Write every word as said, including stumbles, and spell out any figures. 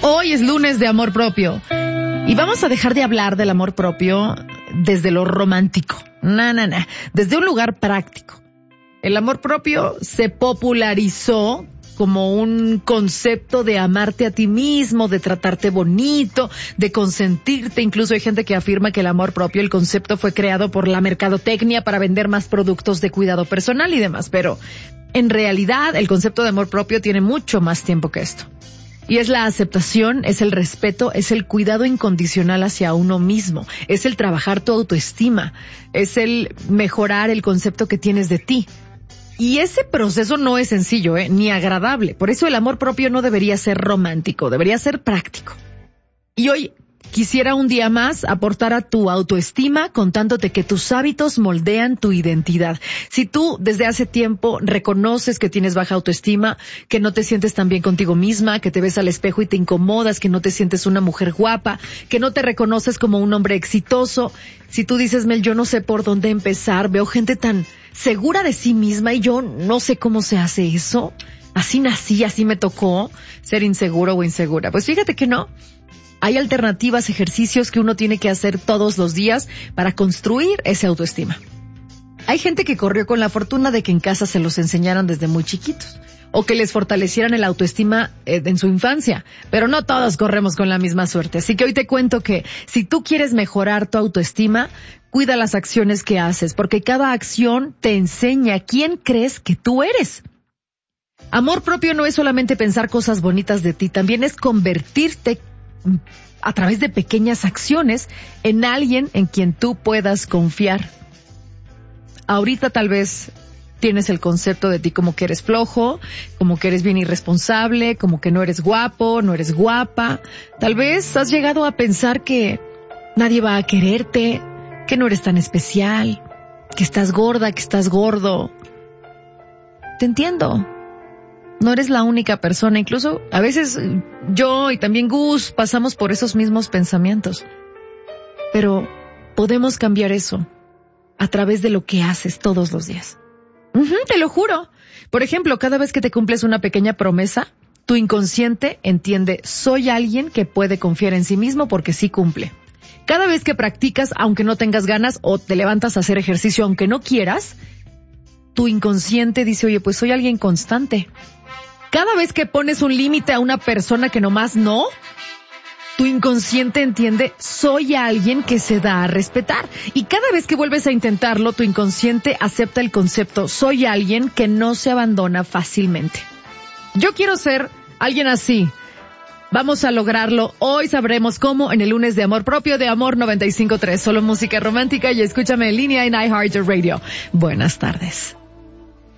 Hoy es lunes de amor propio. Y vamos a dejar de hablar del amor propio desde lo romántico. No, no, no. Desde un lugar práctico. El amor propio se popularizó como un concepto de amarte a ti mismo, de tratarte bonito, de consentirte. Incluso hay gente que afirma que el amor propio, el concepto fue creado por la mercadotecnia para vender más productos de cuidado personal y demás. Pero en realidad el concepto de amor propio tiene mucho más tiempo que esto. Y es la aceptación, es el respeto, es el cuidado incondicional hacia uno mismo, es el trabajar tu autoestima, es el mejorar el concepto que tienes de ti. Y ese proceso no es sencillo, ¿eh? Ni agradable. Por eso el amor propio no debería ser romántico, debería ser práctico. Y hoy quisiera un día más aportar a tu autoestima contándote que tus hábitos moldean tu identidad. Si tú desde hace tiempo reconoces que tienes baja autoestima, que no te sientes tan bien contigo misma, que te ves al espejo y te incomodas, que no te sientes una mujer guapa, que no te reconoces como un hombre exitoso, si tú dices, Mel, yo no sé por dónde empezar, veo gente tan segura de sí misma y yo no sé cómo se hace eso, así nací, así me tocó ser inseguro o insegura. Pues fíjate que no. Hay alternativas, ejercicios que uno tiene que hacer todos los días para construir esa autoestima. Hay gente que corrió con la fortuna de que en casa se los enseñaran desde muy chiquitos o que les fortalecieran el autoestima eh, en su infancia, pero no todos corremos con la misma suerte. Así que hoy te cuento que si tú quieres mejorar tu autoestima, cuida las acciones que haces, porque cada acción te enseña quién crees que tú eres. Amor propio no es solamente pensar cosas bonitas de ti, también es convertirte a través de pequeñas acciones en alguien en quien tú puedas confiar. Ahorita tal vez tienes el concepto de ti como que eres flojo, como que eres bien irresponsable, como que no eres guapo, no eres guapa. Tal vez has llegado a pensar que nadie va a quererte, que no eres tan especial, que estás gorda, que estás gordo. Te entiendo. No eres la única persona, incluso a veces yo y también Gus pasamos por esos mismos pensamientos. Pero podemos cambiar eso a través de lo que haces todos los días. Uh-huh, te lo juro. Por ejemplo, cada vez que te cumples una pequeña promesa, tu inconsciente entiende, soy alguien que puede confiar en sí mismo porque sí cumple. Cada vez que practicas, aunque no tengas ganas, o te levantas a hacer ejercicio aunque no quieras, tu inconsciente dice, oye, pues soy alguien constante. Cada vez que pones un límite a una persona que nomás no, tu inconsciente entiende, soy alguien que se da a respetar. Y cada vez que vuelves a intentarlo, tu inconsciente acepta el concepto, soy alguien que no se abandona fácilmente. Yo quiero ser alguien así. Vamos a lograrlo. Hoy sabremos cómo en el lunes de Amor Propio de Amor noventa y cinco punto tres. Solo música romántica y escúchame en línea en iHeartRadio. Buenas tardes.